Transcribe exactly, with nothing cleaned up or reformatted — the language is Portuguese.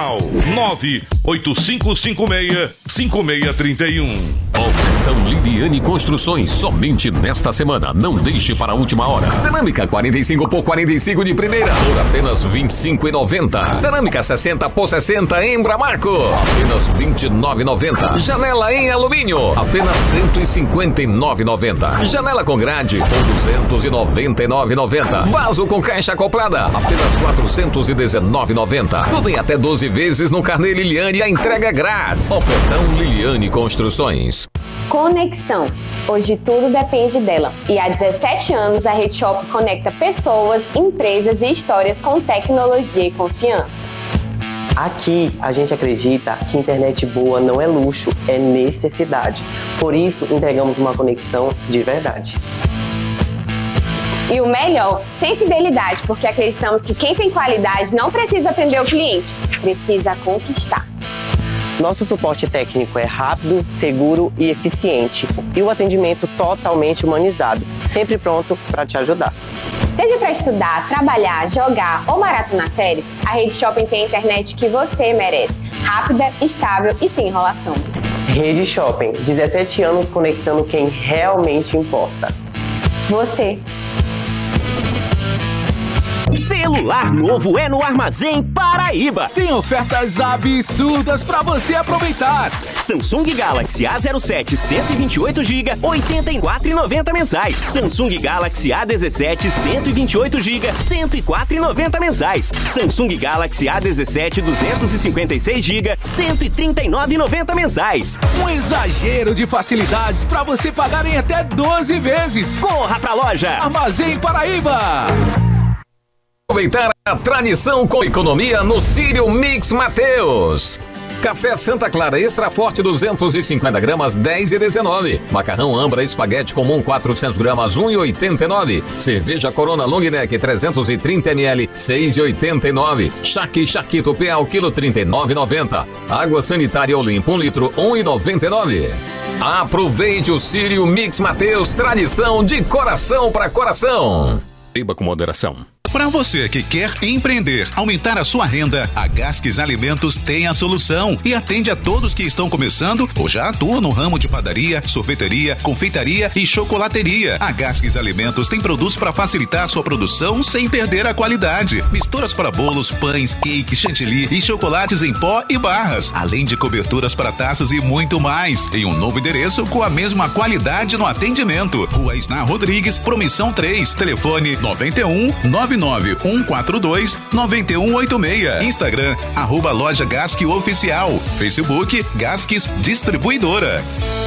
Oficial. nove oito cinco cinco seis cinco seis três um. Ofertão Liliane Construções, somente nesta semana. Não deixe para a última hora. Cerâmica quarenta e cinco por quarenta e cinco de primeira, por apenas vinte e cinco reais e noventa centavos. Cerâmica sessenta por sessenta em Bramarco, apenas vinte e nove reais e noventa centavos. Janela em alumínio, apenas cento e cinquenta e nove reais e noventa centavos. Janela com grade, por duzentos e noventa e nove reais e noventa centavos. Vaso com caixa acoplada, apenas quatrocentos e dezenove reais e noventa centavos. Tudo em até doze vezes no carnê Liliane, a entrega grátis. Ofertão Liliane Construções. Conexão. Hoje tudo depende dela. E há dezessete anos a Rede Shop conecta pessoas, empresas e histórias com tecnologia e confiança. Aqui a gente acredita que internet boa não é luxo, é necessidade. Por isso entregamos uma conexão de verdade. E o melhor, sem fidelidade, porque acreditamos que quem tem qualidade não precisa atender o cliente, precisa conquistar. Nosso suporte técnico é rápido, seguro e eficiente. E o atendimento totalmente humanizado, sempre pronto para te ajudar. Seja para estudar, trabalhar, jogar ou maratonar séries, a Rede Shopping tem a internet que você merece. Rápida, estável e sem enrolação. Rede Shopping, dezessete anos conectando quem realmente importa. Você. Celular novo é no Armazém Paraíba. Tem ofertas absurdas pra você aproveitar. Samsung Galaxy A zero sete cento e vinte e oito gigas, oitenta e quatro reais e noventa mensais. Samsung Galaxy A dezessete cento e vinte e oito gigas, cento e quatro reais e noventa mensais. Samsung Galaxy A dezessete duzentos e cinquenta e seis gigas, cento e trinta e nove reais e noventa mensais. Um exagero de facilidades pra você pagar em até doze vezes. Corra pra loja Armazém Paraíba. Aproveitar a tradição com economia no Círio Mix Mateus. Café Santa Clara Extra Forte duzentos e cinquenta gramas, dez e dezenove. Macarrão Ambra Espaguete Comum quatrocentos gramas, um e oitenta e nove. Cerveja Corona Long Neck trezentos e trinta mililitros, seis e oitenta e nove. Chaque Chaquito P A o quilo trinta e nove e noventa. Água Sanitária Olimpo um litro, um e noventa e nove. Aproveite o Círio Mix Mateus, tradição de coração para coração. Beba com moderação. Para você que quer empreender, aumentar a sua renda, a Gasques Alimentos tem a solução e atende a todos que estão começando ou já atuam no ramo de padaria, sorveteria, confeitaria e chocolateria. A Gasques Alimentos tem produtos para facilitar a sua produção sem perder a qualidade. Misturas para bolos, pães, cakes, chantilly e chocolates em pó e barras, além de coberturas para taças e muito mais. Em um novo endereço com a mesma qualidade no atendimento. Rua Isnar Rodrigues, Promissão três, telefone noventa e um, nove nove um quatro dois, nove um oito seis. Instagram, arroba loja Gasque Oficial. Facebook, Gasques Distribuidora.